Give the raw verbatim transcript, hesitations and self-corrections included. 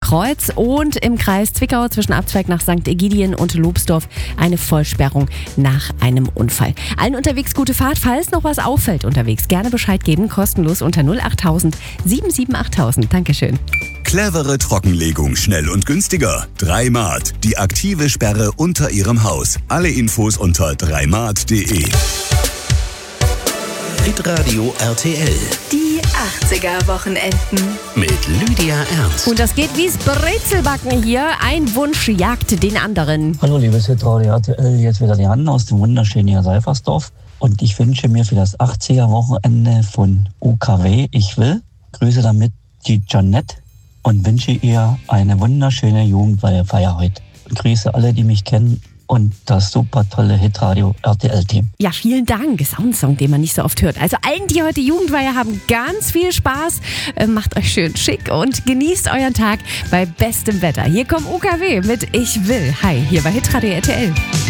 Kreuz und im Kreis Zwickau zwischen Abzweig nach Sankt Ägidien und Lobsdorf eine Vollsperrung nach einem Unfall. Allen unterwegs gute Fahrt. Falls noch was auffällt unterwegs, gerne Bescheid geben. Kostenlos unter null acht tausend sieben sieben achttausend. Dankeschön. Clevere Trockenlegung, schnell und günstiger. Dreimat, die aktive Sperre unter Ihrem Haus. Alle Infos unter dreimat punkt de. Hitradio R T L. Die achtziger-Wochenenden. Mit Lydia Ernst. Und das geht wie's Brezelbacken hier. Ein Wunsch jagt den anderen. Hallo liebes Hitradio R T L, jetzt wieder die Hanna aus dem wunderschönen Seifersdorf. Und ich wünsche mir für das achtziger-Wochenende von U K W Ich will, grüße damit die Janette und wünsche ihr eine wunderschöne Jugendweihefeier heute. Und grüße alle, die mich kennen und das super tolle Hitradio R T L-Team. Ja, vielen Dank. Ist auch ein Song, den man nicht so oft hört. Also allen, die heute Jugendweihe haben, ganz viel Spaß. Äh, macht euch schön schick und genießt euren Tag bei bestem Wetter. Hier kommt U K W mit Ich will. Hi, hier bei Hitradio R T L.